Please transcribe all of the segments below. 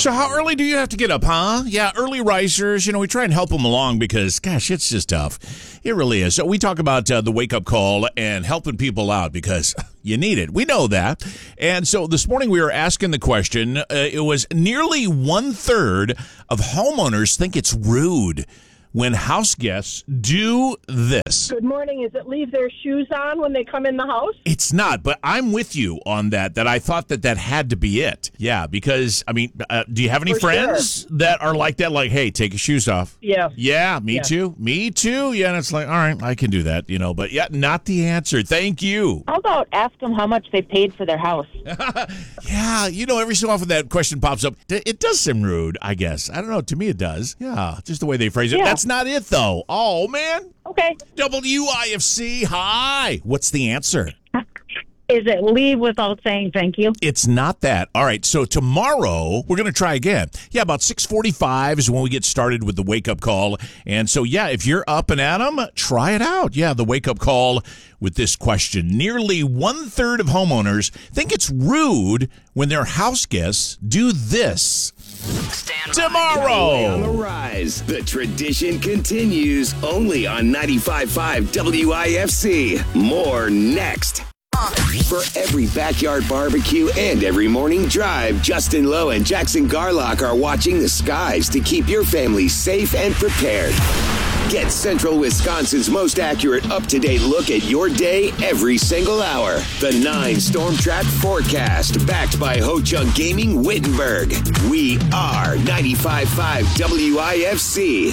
So how early do you have to get up, huh? Yeah, early risers. We try and help them along because, gosh, it's just tough. It really is. So we talk about the wake-up call and helping people out because you need it. We know that. And so this morning we were asking the question. It was nearly 1/3 of homeowners think it's rude when house guests do this. Good morning. Is it leave their shoes on when they come in the house? It's not, but I'm with you on that I thought that had to be it. Yeah, because, do you have any friends that are like that? Like, hey, take your shoes off. Yeah. Yeah, me too. Me too. Yeah, and it's like, all right, I can do that, but yeah, not the answer. Thank you. How about ask them how much they paid for their house? Yeah, every so often that question pops up. It does seem rude, I guess. I don't know. To me, it does. Yeah, just the way they phrase it. Yeah. That's not it, though. Oh, man. Okay. WIFC, hi. What's the answer? Is it leave without saying thank you? It's not that. All right, so tomorrow we're going to try again. Yeah, about 6:45 is when we get started with the wake-up call. And so, yeah, if you're up and at 'em, try it out. Yeah, the wake-up call with this question. Nearly 1/3 of homeowners think it's rude when their house guests do this. Tomorrow. On the rise. The tradition continues only on 95.5 WIFC. More next. For every backyard barbecue and every morning drive, Justin Lowe and Jackson Garlock are watching the skies to keep your family safe and prepared. Get Central Wisconsin's most accurate, up-to-date look at your day every single hour. The 9 Storm Trap Forecast, backed by Ho Chunk Gaming Wittenberg. We are 95.5 WIFC.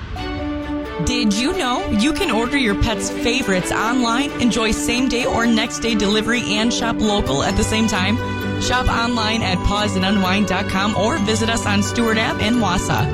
Did you know you can order your pet's favorites online, enjoy same-day or next-day delivery, and shop local at the same time? Shop online at pauseandunwind.com or visit us on Stewart Ave in Wausau.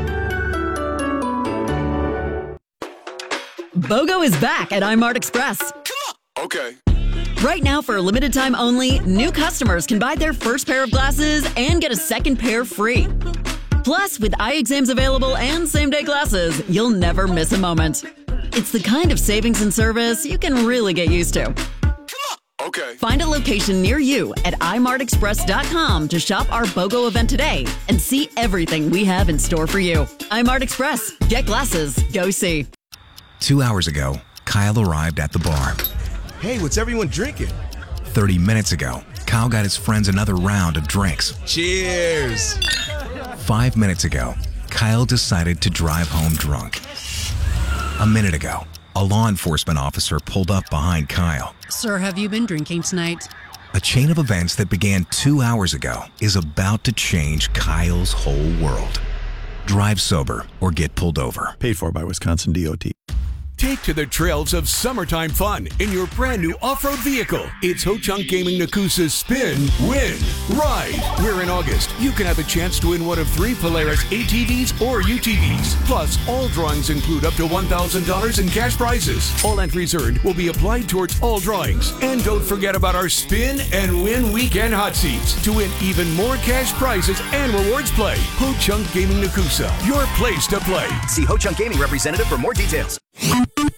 BOGO is back at iMart Express. Okay. Right now, for a limited time only, new customers can buy their first pair of glasses and get a second pair free. Plus, with eye exams available and same-day glasses, you'll never miss a moment. It's the kind of savings and service you can really get used to. Okay. Find a location near you at imartexpress.com to shop our BOGO event today and see everything we have in store for you. iMart Express. Get glasses. Go see. 2 hours ago, Kyle arrived at the bar. Hey, what's everyone drinking? 30 minutes ago, Kyle got his friends another round of drinks. Cheers! 5 minutes ago, Kyle decided to drive home drunk. A minute ago, a law enforcement officer pulled up behind Kyle. Sir, have you been drinking tonight? A chain of events that began 2 hours ago is about to change Kyle's whole world. Drive sober or get pulled over. Paid for by Wisconsin DOT. Take to the trails of summertime fun in your brand new off-road vehicle. It's Ho Chunk Gaming Nakusa's Spin, Win, Ride. Where in August, you can have a chance to win one of 3 Polaris ATVs or UTVs. Plus, all drawings include up to $1,000 in cash prizes. All entries earned will be applied towards all drawings. And don't forget about our Spin and Win Weekend Hot Seats to win even more cash prizes and rewards play. Ho Chunk Gaming Nakusa, your place to play. See Ho Chunk Gaming representative for more details.